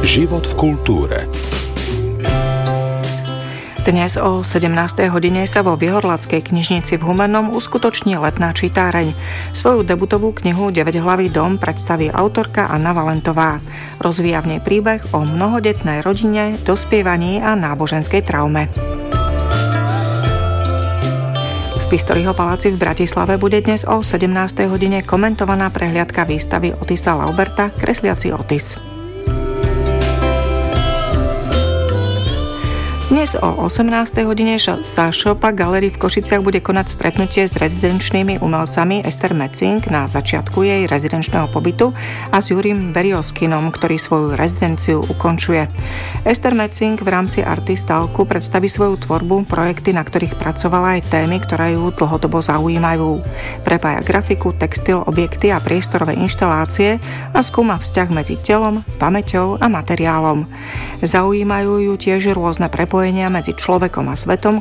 Život v kultúre. Dnes o 17. hodine sa vo Vyhorladskej knižnici v Humennom uskutoční letná čítáreň. Svoju debutovú knihu 9-hlavý dom predstaví autorka Anna Valentová. Rozvíja v nej príbeh o mnohodetnej rodine, dospievaní a náboženskej traume. V Pistoriho paláci v Bratislave bude dnes o 17. hodine komentovaná prehliadka výstavy Otisa Lauberta Kresliaci Otis. Dnes o 18. hodine sa Šopa Gallery v Košiciach bude konať stretnutie s rezidenčnými umelcami Ester Metzing na začiatku jej rezidenčného pobytu a s Jurím Berioskinom, ktorý svoju rezidenciu ukončuje. Ester Metzing v rámci Artistalku predstaví svoju tvorbu, projekty, na ktorých pracovala aj témy, ktoré ju dlhodobo zaujímajú. Prepája grafiku, textil, objekty a priestorové inštalácie a skúma vzťah medzi telom, pamäťou a materiálom. Zaujímajú ju tiež rôzne prepojenia medzi človekom a svetom,